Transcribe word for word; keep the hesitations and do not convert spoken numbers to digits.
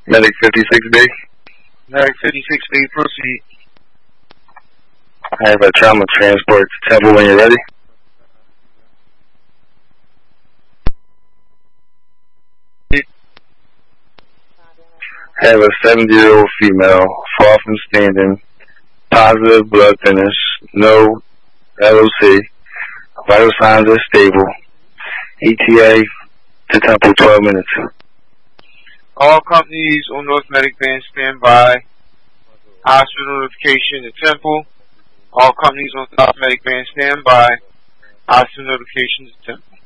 Medic fifty-six B. Medic fifty-six B, proceed. I have a trauma transport to Temple when you're ready. I have a seventy-year-old female, far from standing, positive blood thinners, no L O C, vital signs are stable. E T A to Temple, twelve minutes. All companies on North Medic Band stand by. Hospital notification to Temple. All companies on South Medic Band stand by. Hospital notification to Temple.